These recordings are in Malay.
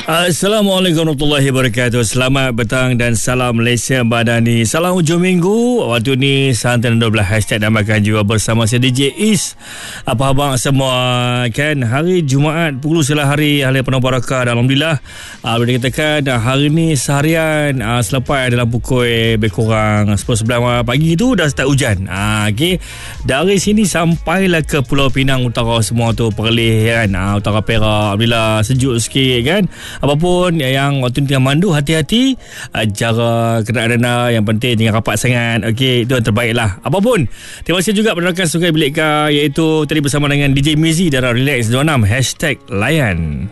Assalamualaikum warahmatullahi wabarakatuh. Selamat petang dan salam Malaysia Badani. Salam hujung minggu. Waktu ni Santai 12 hashtag Namakan Jiwa bersama saya DJ Is. Apa khabar semua? Kan hari Jumaat pukul selah hari penuh barakah. Alhamdulillah. Boleh dikatakan hari ni seharian selepas dalam pukul lebih kurang 10-11 pagi tu dah start hujan. Okay. Dari sini sampailah ke Pulau Pinang Utara semua tu Perlis kan. Utara Perak. Alhamdulillah sejuk sikit kan. Apapun yang waktu ni tengah mandu, hati-hati jaga kenderaan anda. Yang penting jangan rapat sangat. Okey, itu yang terbaik lah. Apapun, terima kasih juga pendengar Sungai Bilik Kar, iaitu tadi bersama dengan DJ Mizi dalam Relax 26 hashtag Layan.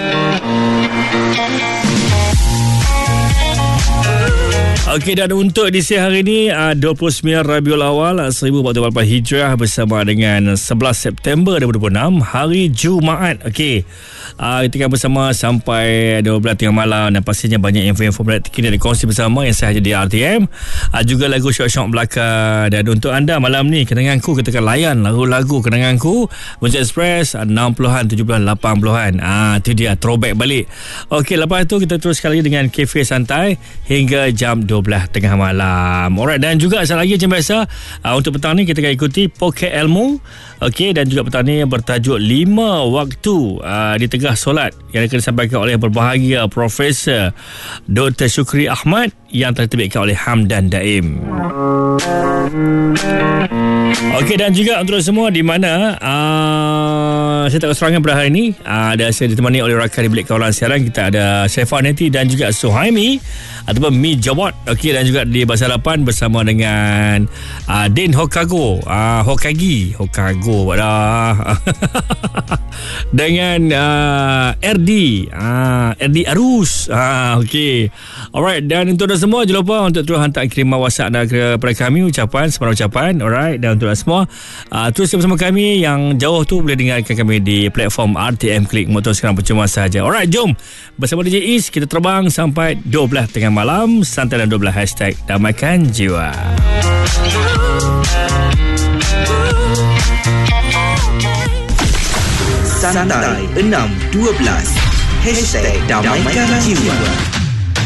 Okey, dan untuk edisi hari ini 29 Rabiul Awal 1444 Hijrah bersama dengan 11 September 2026 hari Jumaat. Okey, kita akan bersama sampai 12 tengah malam dan pastinya banyak info-info menarik terkini dikongsi bersama yang sahaja di RTM. Juga lagu syok-syok belakang. Dan untuk anda malam ni, kenanganku, kita akan layan lagu-lagu kenanganku Muzik Express 60-an, 70-an, 80-an. Itu dia throwback balik. Okey, lepas tu kita terus sekali dengan Cafe Santai hingga jam 12 tengah malam. Alright, dan juga sekali lagi macam biasa untuk petang ni kita akan ikuti Poket Ilmu. Okey, dan juga petang ni bertajuk 5 waktu di tengah solat yang akan disampaikan oleh berbahagia Profesor Dr. Syukri Ahmad yang telah diterbitkan oleh Hamdan Daim. Okey, dan juga untuk semua di mana saya tak keserangan pada hari ini ada saya ditemani oleh rakan di bilik kawalan siaran. Kita ada Syaifah Neti dan juga Suhaimi ataupun Mi Jawad. Okey, dan juga di Bahasa Harapan bersama dengan Din Hokago Hokago dah dengan RD Arus. Okey, alright, dan untuk anda semua jangan lupa untuk terus hantar kiriman WhatsApp anda kepada kami, sebarang ucapan. Alright, dan untuk anda semua terus bersama kami. Yang jauh tu boleh dengarkan kami di platform RTM Klik. Motor sekarang percuma saja. Alright, jom bersama DJ Is kita terbang sampai 12 tengah malam. Santai dan 12 hashtag Damaikan Jiwa. Santai 612 hashtag Damaikan Jiwa.